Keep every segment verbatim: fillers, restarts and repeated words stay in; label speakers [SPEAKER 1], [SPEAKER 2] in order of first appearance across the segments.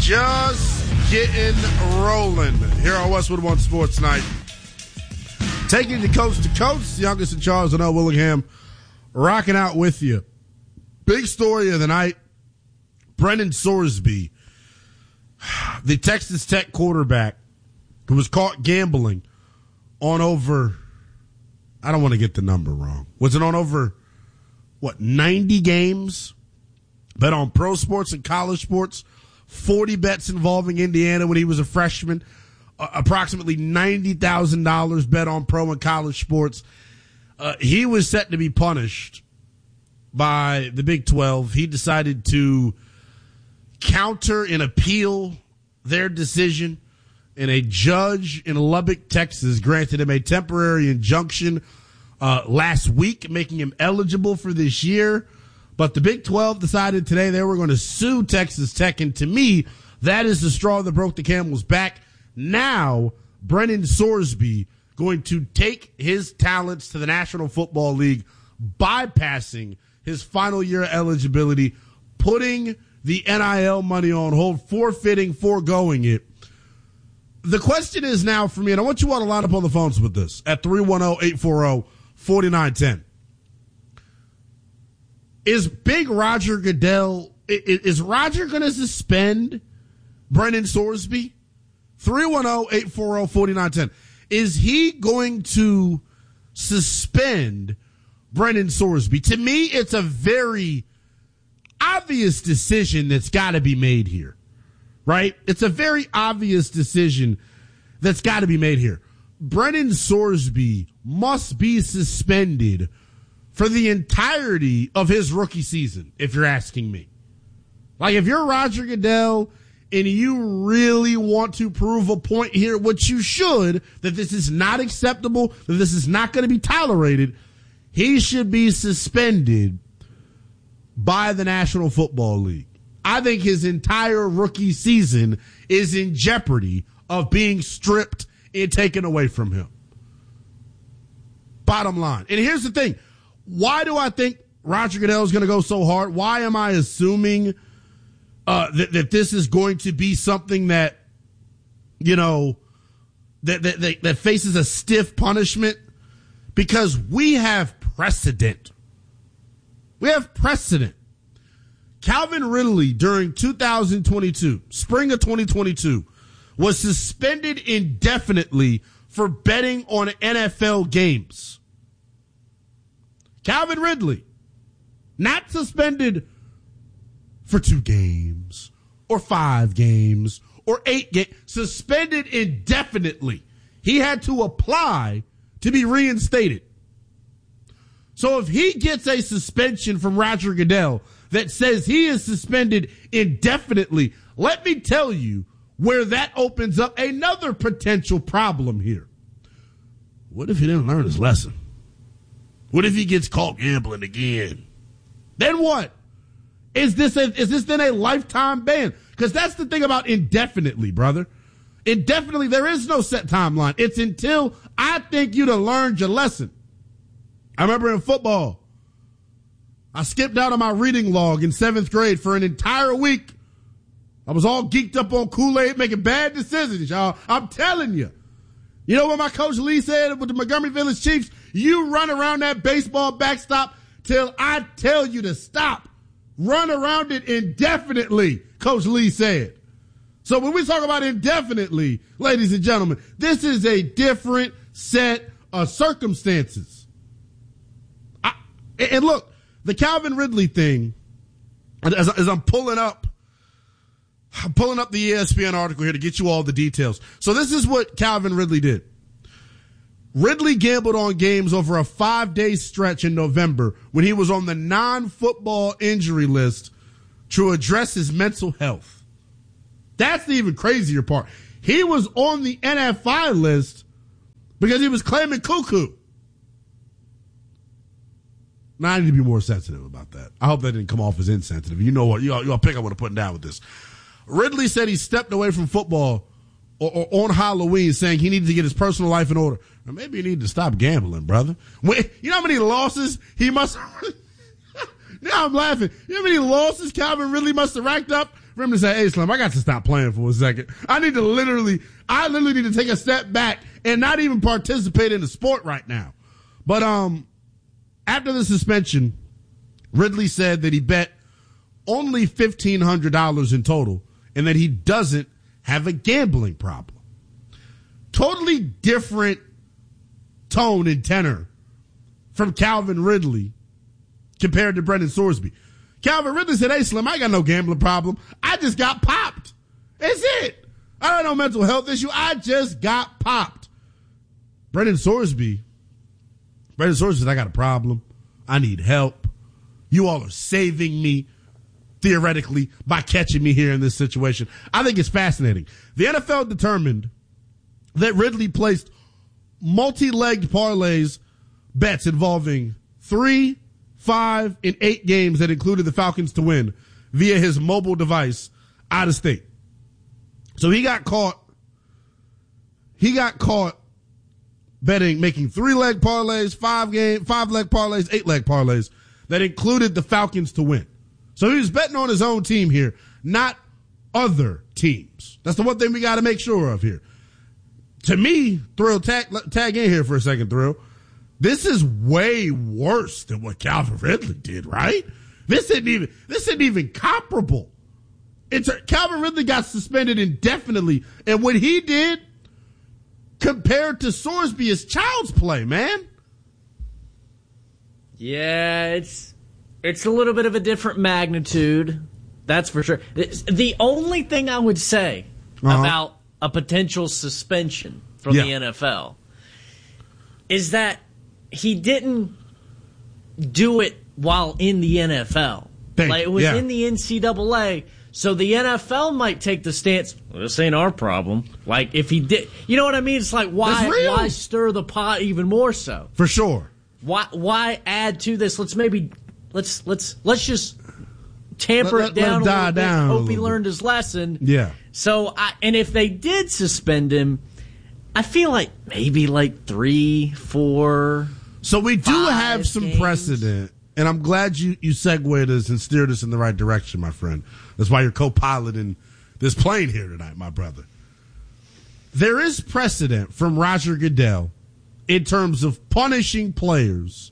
[SPEAKER 1] Just getting rolling here on Westwood One Sports Night. Taking you coast to coast, youngest in Charles and L. Willingham, rocking out with you. Big story of the night, Brendan Sorsby, the Texas Tech quarterback who was caught gambling on over, I don't want to get the number wrong. Was it on over, what, ninety games? Bet on pro sports and college sports. forty bets involving Indiana when he was a freshman. Uh, approximately ninety thousand dollars bet on pro and college sports. Uh, he was set to be punished by the Big twelve. He decided to counter and appeal their decision, and a judge in Lubbock, Texas, granted him a temporary injunction uh, last week, making him eligible for this year. But the Big twelve decided today they were going to sue Texas Tech, and to me, that is the straw that broke the camel's back. Now, Brendan Sorsby going to take his talents to the National Football League, bypassing his final year eligibility, putting the N I L money on hold, forfeiting, foregoing it. The question is now for me, and I want you all to line up on the phones with this at three one zero, eight four zero, four nine one zero. Is Big Roger Goodell, is Roger going to suspend Brendan Sorsby? three one zero, eight four zero, four nine one zero. Is he going to suspend Brendan Sorsby? To me, it's a very obvious decision that's got to be made here, right? It's a very obvious decision that's got to be made here. Brendan Sorsby must be suspended for the entirety of his rookie season, if you're asking me. Like, if you're Roger Goodell and you really want to prove a point here, which you should, that this is not acceptable, that this is not going to be tolerated, he should be suspended by the National Football League. I think his entire rookie season is in jeopardy of being stripped and taken away from him. Bottom line. And here's the thing. Why do I think Roger Goodell is going to go so hard? Why am I assuming uh, that, that this is going to be something that, you know, that, that, that, that faces a stiff punishment? Because we have precedent. We have precedent. Calvin Ridley during two thousand twenty-two, spring of twenty twenty-two, was suspended indefinitely for betting on N F L games. Calvin Ridley, not suspended for two games or five games or eight games, suspended indefinitely. He had to apply to be reinstated. So if he gets a suspension from Roger Goodell that says he is suspended indefinitely, let me tell you where that opens up another potential problem here. What if he didn't learn his lesson? What if he gets caught gambling again? Then what? Is this a, is this then a lifetime ban? Because that's the thing about indefinitely, brother. Indefinitely, there is no set timeline. It's until I think you'd have learned your lesson. I remember in football, I skipped out on my reading log in seventh grade for an entire week. I was all geeked up on Kool-Aid, making bad decisions, y'all. I'm telling you. You know what my coach Lee said with the Montgomery Village Chiefs? You run around that baseball backstop till I tell you to stop. Run around it indefinitely, Coach Lee said. So when we talk about indefinitely, ladies and gentlemen, this is a different set of circumstances. I, and look, the Calvin Ridley thing, as, as I'm pulling up, I'm pulling up the E S P N article here to get you all the details. So this is what Calvin Ridley did. Ridley gambled on games over a five-day stretch in November when he was on the non-football injury list to address his mental health. That's the even crazier part. He was on the N F I list because he was claiming cuckoo. Now, I need to be more sensitive about that. I hope that didn't come off as insensitive. You know what? You all, you all pick up what I'm putting down with this. Ridley said he stepped away from football or, or on Halloween saying he needed to get his personal life in order. Or maybe you need to stop gambling, brother. When, you know how many losses he must... Now I'm laughing. You know how many losses Calvin Ridley must have racked up for him to say, hey, Slim, I got to stop playing for a second. I need to literally, I literally need to take a step back and not even participate in the sport right now. But um, after the suspension, Ridley said that he bet only fifteen hundred dollars in total and that he doesn't have a gambling problem. Totally different tone and tenor from Calvin Ridley compared to Brendan Sorsby. Calvin Ridley said, hey, Slim, I ain't got no gambling problem. I just got popped. That's it. I don't know mental health issue. I just got popped. Brendan Sorsby, Brendan Sorsby said, I got a problem. I need help. You all are saving me, theoretically, by catching me here in this situation. I think it's fascinating. The N F L determined that Ridley placed multi-legged parlays bets involving three, five, and eight games that included the Falcons to win via his mobile device out of state. So he got caught. He got caught betting, making three-leg parlays, five game, five-leg parlays, eight-leg parlays that included the Falcons to win. So he was betting on his own team here, not other teams. That's the one thing we got to make sure of here. To me, Thrill, tag, tag in here for a second, Thrill. This is way worse than what Calvin Ridley did, right? This isn't even, this isn't even comparable. It's a, Calvin Ridley got suspended indefinitely, and what he did compared to Sorsby is child's play, man.
[SPEAKER 2] Yeah, it's it's a little bit of a different magnitude, that's for sure. It's, the only thing I would say uh-huh. about a potential suspension from
[SPEAKER 1] yeah.
[SPEAKER 2] the N F L is that he didn't do it while in the N F L.
[SPEAKER 1] Thank
[SPEAKER 2] like it was
[SPEAKER 1] yeah.
[SPEAKER 2] in the N C double A, so the N F L might take the stance, well, this ain't our problem. Like if he did, you know what I mean? It's like why why stir the pot even more so?
[SPEAKER 1] For sure.
[SPEAKER 2] Why why add to this? Let's maybe let's let's let's just tamper
[SPEAKER 1] let,
[SPEAKER 2] it down
[SPEAKER 1] let
[SPEAKER 2] a little bit.
[SPEAKER 1] Down
[SPEAKER 2] Hope he
[SPEAKER 1] bit.
[SPEAKER 2] learned his lesson.
[SPEAKER 1] Yeah.
[SPEAKER 2] So I, and if they did suspend him, I feel like maybe like three, four.
[SPEAKER 1] So we do have some
[SPEAKER 2] games.
[SPEAKER 1] precedent, and I'm glad you you segued us and steered us in the right direction, my friend. That's why you're co-piloting this plane here tonight, my brother. There is precedent from Roger Goodell in terms of punishing players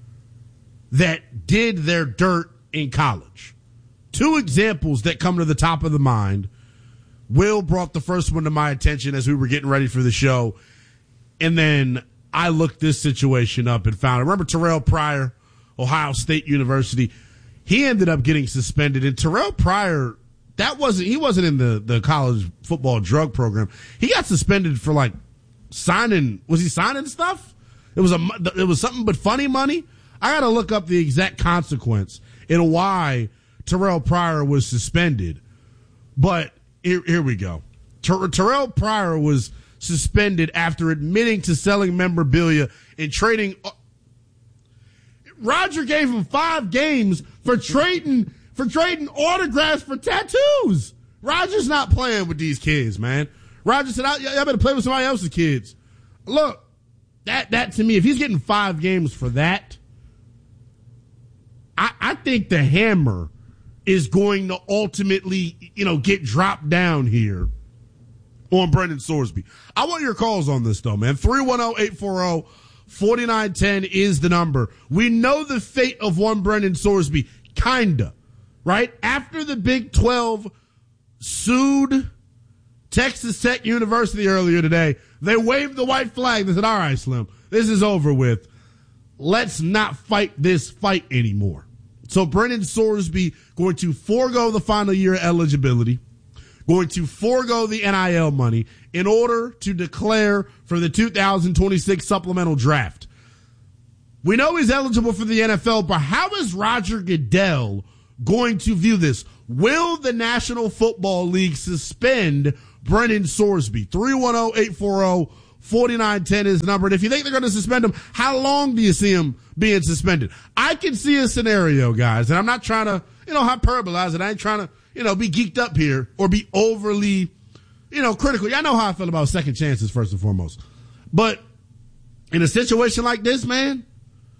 [SPEAKER 1] that did their dirt in college. Two examples that come to the top of the mind. Will brought the first one to my attention as we were getting ready for the show. And then I looked this situation up and found it. Remember Terrell Pryor, Ohio State University? He ended up getting suspended. And Terrell Pryor, that wasn't, he wasn't in the, the college football drug program. He got suspended for like signing, was he signing stuff? It was a, it was something but funny money. I got to look up the exact consequence and why Terrell Pryor was suspended. But here, here we go. Ter- Terrell Pryor was suspended after admitting to selling memorabilia and trading. Uh, Roger gave him five games for trading for trading autographs for tattoos. Roger's not playing with these kids, man. Roger said, I, I better play with somebody else's kids. Look, that that to me, if he's getting five games for that, I, I think the hammer is going to ultimately, you know, get dropped down here on Brendan Sorsby. I want your calls on this, though, man. three one zero, eight four zero, four nine one zero is the number. We know the fate of one Brendan Sorsby, kinda, right? After the Big twelve sued Texas Tech University earlier today, they waved the white flag. They said, all right, Slim, this is over with. Let's not fight this fight anymore. So Brendan Sorsby going to forego the final year eligibility, going to forego the N I L money in order to declare for the two thousand twenty-six supplemental draft. We know he's eligible for the N F L, but how is Roger Goodell going to view this? Will the National Football League suspend Brendan Sorsby? three one zero, eight four zero, four nine one zero is the number. And if you think they're going to suspend him, how long do you see him being suspended? I can see a scenario, guys, and I'm not trying to, you know, hyperbolize it. I ain't trying to, you know, be geeked up here or be overly, you know, critical. I know how I feel about second chances, first and foremost. But in a situation like this, man,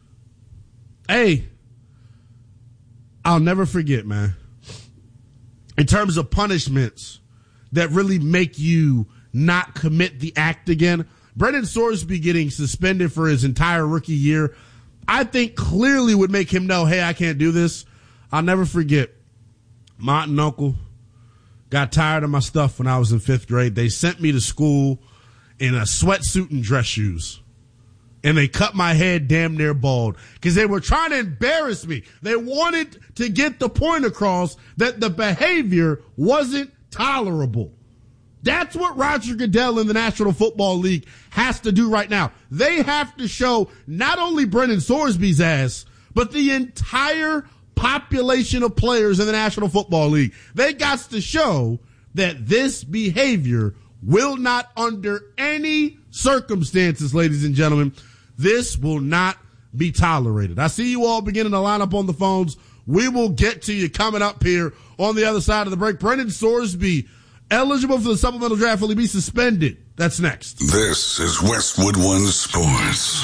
[SPEAKER 1] hey, I'll never forget, man. in terms of punishments that really make you not commit the act again, Brendan Sorsby getting suspended for his entire rookie year, I think clearly would make him know, hey, I can't do this. I'll never forget, my aunt and uncle got tired of my stuff when I was in fifth grade. They sent me to school in a sweatsuit and dress shoes. And they cut my head damn near bald because they were trying to embarrass me. They wanted to get the point across that the behavior wasn't tolerable. That's what Roger Goodell in the National Football League has to do right now. They have to show not only Brendan Sorsby's ass, but the entire population of players in the National Football League. They got to show that this behavior will not, under any circumstances, ladies and gentlemen, this will not be tolerated. I see you all beginning to line up on the phones. We will get to you coming up here on the other side of the break. Brendan Sorsby, eligible for the supplemental draft, will he be suspended? That's next.
[SPEAKER 3] This is Westwood One Sports.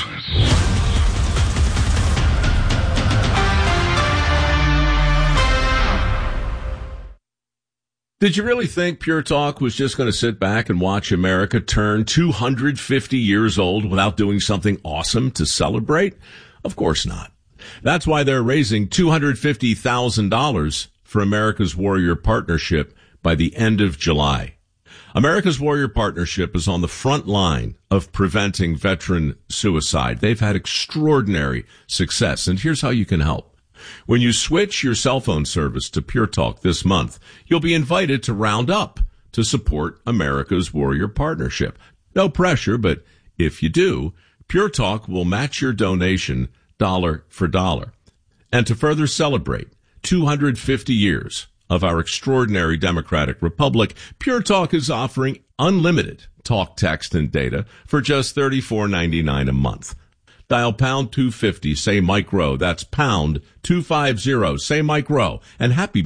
[SPEAKER 4] Did you really think Pure Talk was just going to sit back and watch America turn two hundred fifty years old without doing something awesome to celebrate? Of course not. That's why they're raising two hundred fifty thousand dollars for America's Warrior Partnership by the end of July. America's Warrior Partnership is on the front line of preventing veteran suicide. They've had extraordinary success, and here's how you can help. When you switch your cell phone service to Pure Talk this month, you'll be invited to round up to support America's Warrior Partnership. No pressure, but if you do, Pure Talk will match your donation dollar for dollar. And to further celebrate two hundred fifty years of our extraordinary democratic republic, Pure Talk is offering unlimited talk, text, and data for just thirty-four ninety-nine a month. Dial pound two fifty, say Mike Rowe. That's pound two fifty, say Mike Rowe. And happy...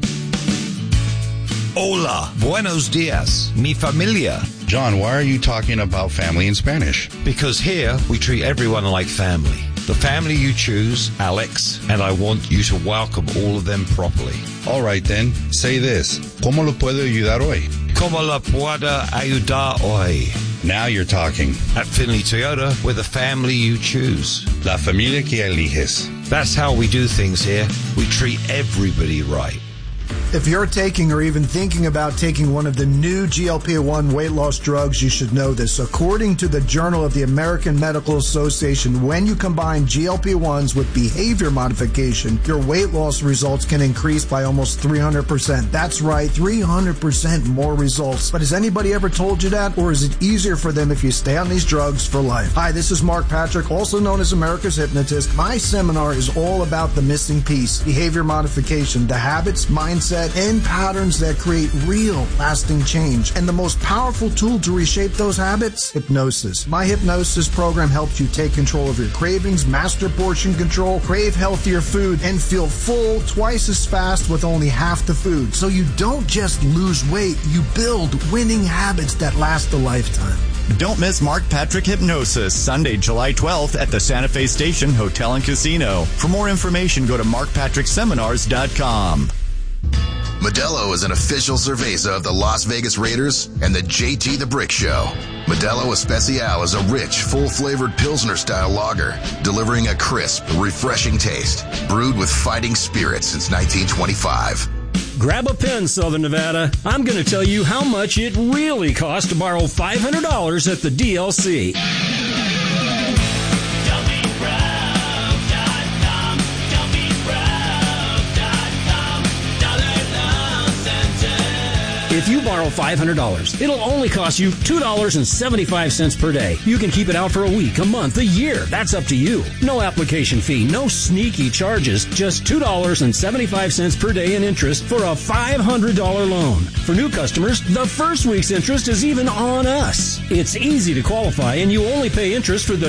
[SPEAKER 5] Hola, buenos dias, mi familia.
[SPEAKER 6] John, why are you talking about family in Spanish?
[SPEAKER 5] Because here we treat everyone like family. The family you choose, Alex, and I want you to welcome all of them properly.
[SPEAKER 6] All right then, say this. ¿Cómo lo puedo ayudar hoy?
[SPEAKER 5] ¿Cómo la puedo ayudar hoy?
[SPEAKER 6] Now you're talking.
[SPEAKER 5] At Finley Toyota, we're the family you choose.
[SPEAKER 6] La familia que eliges.
[SPEAKER 5] That's how we do things here. We treat everybody right.
[SPEAKER 7] If you're taking or even thinking about taking one of the new G L P one weight loss drugs, you should know this. According to the Journal of the American Medical Association, when you combine G L P ones with behavior modification, your weight loss results can increase by almost three hundred percent. That's right, three hundred percent more results. But has anybody ever told you that? Or is it easier for them if you stay on these drugs for life? Hi, this is Mark Patrick, also known as America's Hypnotist. My seminar is all about the missing piece, behavior modification, the habits, mindset, and patterns that create real lasting change. And the most powerful tool to reshape those habits? Hypnosis. My hypnosis program helps you take control of your cravings, master portion control, crave healthier food, and feel full twice as fast with only half the food. So you don't just lose weight, you build winning habits that last a lifetime.
[SPEAKER 8] Don't miss Mark Patrick Hypnosis, Sunday, July twelfth at the Santa Fe Station Hotel and Casino. For more information, go to mark patrick seminars dot com.
[SPEAKER 9] Modelo is an official cerveza of the Las Vegas Raiders and the J T the Brick Show. Modelo Especial is a rich, full-flavored Pilsner-style lager, delivering a crisp, refreshing taste, brewed with fighting spirit since nineteen twenty-five.
[SPEAKER 10] Grab a pen, Southern Nevada. I'm going to tell you how much it really costs to borrow five hundred dollars at the D L C. If you borrow five hundred dollars, it'll only cost you two dollars and seventy-five cents per day. You can keep it out for a week, a month, a year. That's up to you. No application fee, no sneaky charges, just two dollars and seventy-five cents per day in interest for a five hundred dollars loan. For new customers, the first week's interest is even on us. It's easy to qualify, and you only pay interest for the